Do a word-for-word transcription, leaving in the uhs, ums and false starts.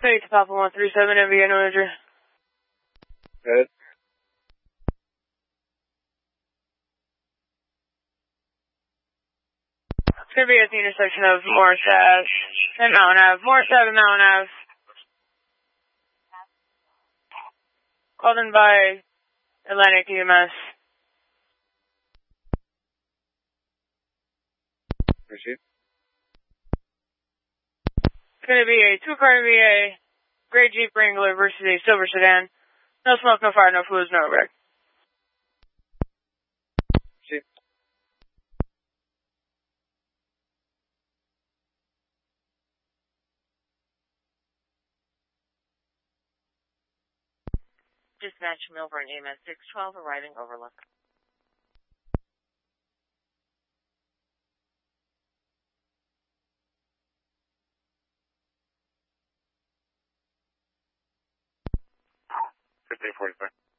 States, Papa one three seven, M V A Manager. Good. It's going to be at the intersection of Morris Ave and Mountain Ave. Morris Ave and Mountain Ave. Called in by Atlantic E M S. Proceed. It's going to be a two-car M V A, gray Jeep Wrangler versus a silver sedan. No smoke, no fire, no fluids, no wreck. Proceed. Dispatch Milburn E M S six twelve arriving Overlook. fifteen forty-five.